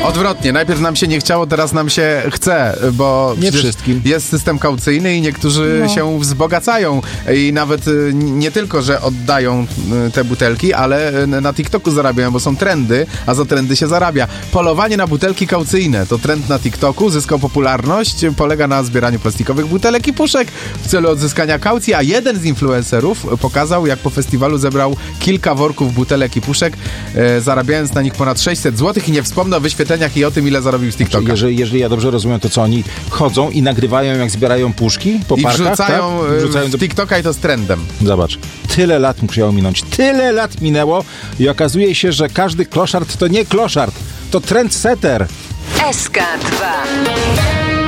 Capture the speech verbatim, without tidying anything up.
Odwrotnie, najpierw nam się nie chciało, teraz nam się chce, bo nie wszystkim. Jest system kaucyjny i niektórzy no. się wzbogacają i nawet nie tylko, że oddają te butelki, ale na TikToku zarabiają, bo są trendy, a za trendy się zarabia. Polowanie na butelki kaucyjne to trend na TikToku, zyskał popularność, polega na zbieraniu plastikowych butelek i puszek w celu odzyskania kaucji, a jeden z influencerów pokazał, jak po festiwalu zebrał kilka worków butelek i puszek, e, zarabiając na nich ponad sześćset złotych i nie wspomnę o wyświetleniach i o tym, ile zarobił z TikToka. Znaczy, jeżeli, jeżeli ja dobrze rozumiem, to co oni chodzą i nagrywają, jak zbierają puszki po I parkach, wrzucają, tak? wrzucają do TikToka i to z trendem. Zobacz, tyle lat musiało minąć, tyle lat minęło i okazuje się, że każdy kloszard to nie kloszard, to trendsetter. S K dwa.